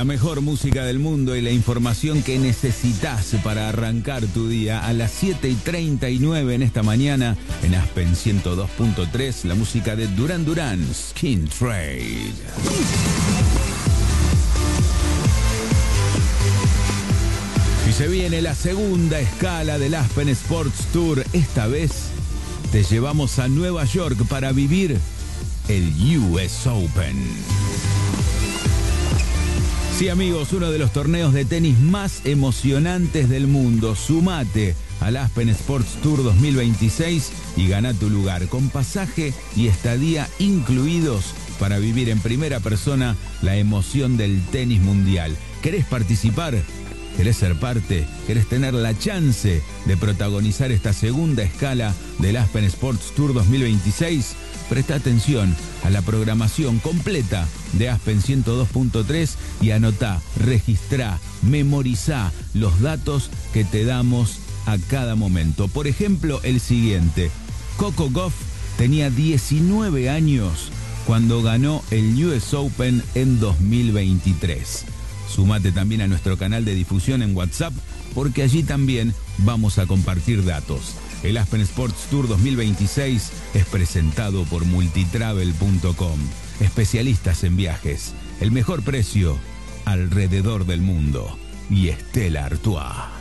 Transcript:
La mejor música del mundo y la información que necesitas para arrancar tu día a las 7:39 en esta mañana en Aspen 102.3, la música de Duran Duran, Skin Trade. Y se viene la segunda escala del Aspen Sports Tour. Esta vez te llevamos a Nueva York para vivir el US Open. Sí, amigos, uno de los torneos de tenis más emocionantes del mundo. Sumate al Aspen Sports Tour 2026 y gana tu lugar con pasaje y estadía incluidos para vivir en primera persona la emoción del tenis mundial. ¿Querés participar? ¿Querés ser parte? ¿Querés tener la chance de protagonizar esta segunda escala del Aspen Sports Tour 2026? Presta atención a la programación completa de Aspen 102.3 y anotá, registrá, memorizá los datos que te damos a cada momento. Por ejemplo, el siguiente. Coco Gauff tenía 19 años cuando ganó el US Open en 2023. Sumate también a nuestro canal de difusión en WhatsApp porque allí también vamos a compartir datos. El Aspen Sports Tour 2026 es presentado por multitravel.com. Especialistas en viajes. El mejor precio alrededor del mundo. Y Stella Artois.